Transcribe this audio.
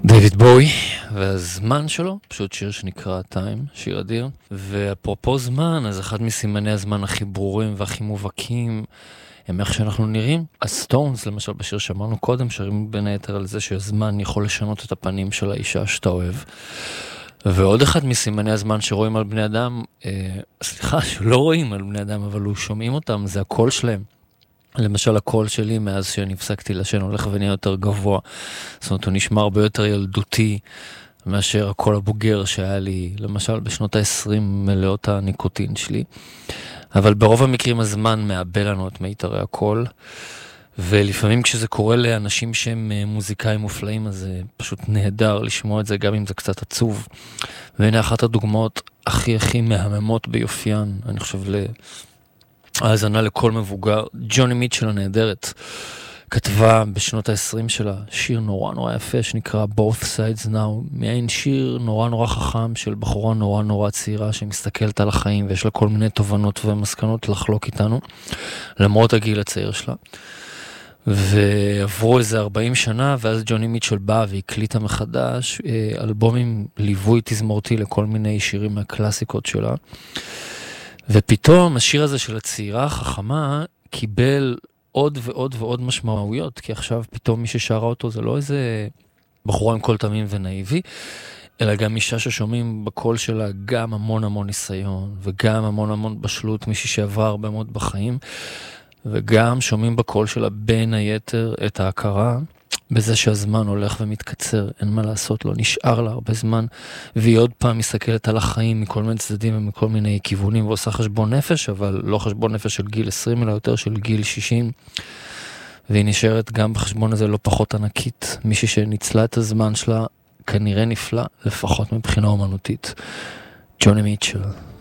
דיוויד בואי, והזמן שלו, פשוט שיר שנקרא Time, שיר אדיר. ואפרופו זמן, אז אחד מסימני הזמן הכי ברורים והכי מובהקים הם איך שאנחנו נראים. הסטונס, למשל בשיר שאמרנו קודם, שרים בין היתר על זה שהזמן יכול לשנות את הפנים של האישה שאתה אוהב. ועוד אחד מסימני הזמן שרואים על בני אדם, שלא רואים על בני אדם, אבל שומעים אותם, זה הקול שלהם. למשל הקול שלי מאז שנפסקתי לשן הולך ונהיה יותר גבוה, זאת אומרת הוא נשמע הרבה יותר ילדותי מאשר הקול הבוגר שהיה לי למשל בשנות ה-20 מלאות הניקוטין שלי, אבל ברוב המקרים הזמן מאבד לנו את מיתרי הקול, ולפעמים כשזה קורה לאנשים שהם מוזיקאים מופלאים אז זה פשוט נהדר לשמוע את זה גם אם זה קצת עצוב. והנה אחת הדוגמאות הכי מהממות ביופיין, אני חושב האזנה לכל מבוגר. ג'וני מיטשל הנהדרת כתבה בשנות ה-20 שלה שיר נורא יפה שנקרא Both Sides Now, מעין שיר נורא חכם של בחורה נורא צעירה שמסתכלת על החיים ויש לה כל מיני תובנות ומסקנות לחלוק איתנו למרות הגיל הצעיר שלה. ועברו איזה 40 שנה ואז ג'וני מיטשל בא והקליטה מחדש אלבום עם ליווי תזמורתי לכל מיני שירים מהקלאסיקות שלה, ופתאום השיר הזה של הצעירה החכמה קיבל עוד ועוד משמעויות, כי עכשיו פתאום מי ששרה אותו זה לא איזה בחורה עם קול תמים ונאיבי, אלא גם אישה ששומעים בקול שלה גם המון ניסיון, וגם המון בשלות, מישהי שעברה הרבה מאוד בחיים, וגם שומעים בקול שלה בין היתר את ההכרה בזה שהזמן הולך ומתקצר, אין מה לעשות, לא נשאר לה הרבה זמן, והיא עוד פעם מסתכלת על החיים מכל מיני צדדים ומכל מיני כיוונים, ועושה חשבון נפש, אבל לא חשבון נפש של גיל 20, אלא יותר של גיל 60, והיא נשארת גם בחשבון הזה לא פחות ענקית, מישהי שניצלה את הזמן שלה, כנראה נפלא, לפחות מבחינה אומנותית. ג'וני מיטשל.